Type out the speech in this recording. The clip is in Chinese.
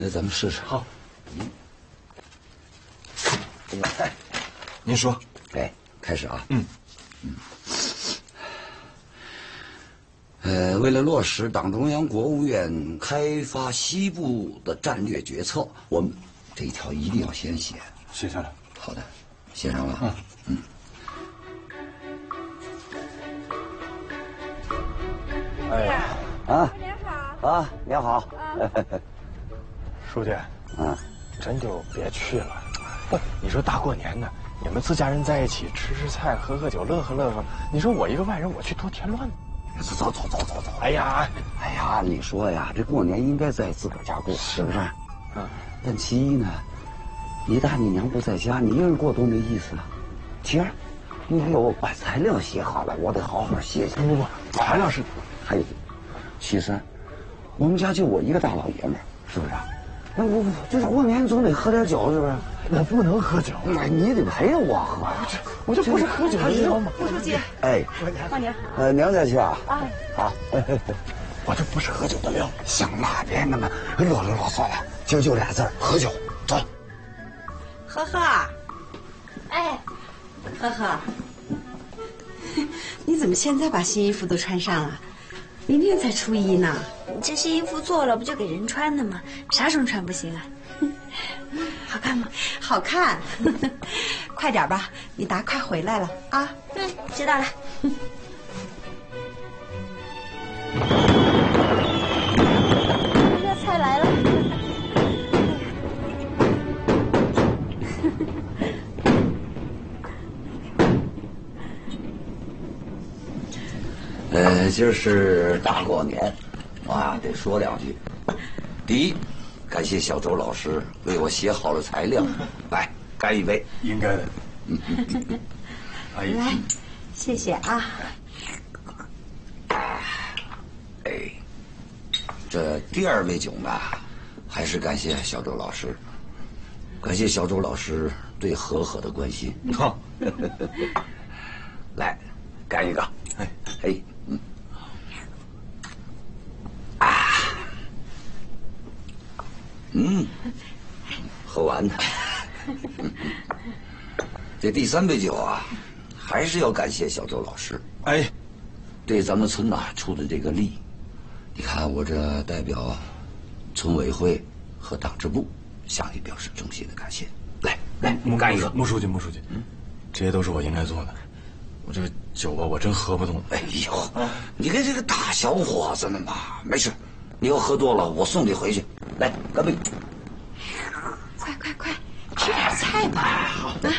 那咱们试试。 好。 哎呀，哎， 您说。 哎，开始啊。为了落实党中央、国务院开发西部的战略决策，我们这一条一定要先写。 写下来。 好的，写上了。 哎呀， 啊， 您好。 啊，你好。 书记，真就别去了。不，你说大过年的，你们自家人在一起吃吃菜、喝喝酒、乐呵乐呵，你说我一个外人，我去多添乱呢。 走。 哎呀， 你说呀，这过年应该在自个儿家过，是不是？但其一呢，你大你娘不在家，你一个人过多没意思啊。其二，你给我把材料写好了，我得好好写写。 不，材料是。 还有，其三，我们家就我一个大老爷们儿，是不是？那我这过年总得喝点酒，是不是？ 我不能喝酒。 哎，你得陪着我喝。 我这不是喝酒的地方吗？ 吴书记， 哎， 过年。 娘家去啊？ 哎， 好。 我这不是喝酒的料。 行了，别那么啰里啰嗦了，今儿就俩字儿，喝酒。走。 呵呵，哎，呵呵，你怎么现在把新衣服都穿上了？明天才初一呢。 这些衣服做了不就给人穿的吗？啥时候穿不行啊？ 好看吗？好看。快点吧，你达快回来了啊。 知道了。热菜来了。 今儿是大过年，得说两句。第一，感谢小周老师为我写好了材料，来干一杯。 应该的。阿姨， 来，谢谢啊。 哎，这第二杯酒呢，还是感谢小周老师，感谢小周老师对和和的关心。 好， 来，干一个。哎，喝完呢。这第三杯酒啊，还是要感谢小周老师。 哎， 对咱们村出的这个力，你看我这代表村委会和党支部向你表示衷心的感谢。来，干一个。 穆书记，这些都是我应该做的。我这个酒吧我真喝不动。 哎呦，你跟这个大小伙子呢嘛，没事，你要喝多了，我送你回去。来，干杯！ 快，吃点菜吧。 好的。